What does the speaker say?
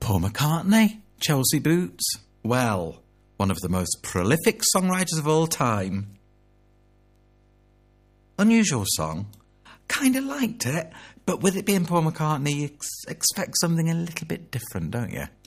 Paul McCartney, Chelsea Boots. Well, one of the most prolific songwriters of all time. Unusual song. Kind of liked it, but with it being Paul McCartney, you expect something a little bit different, don't you?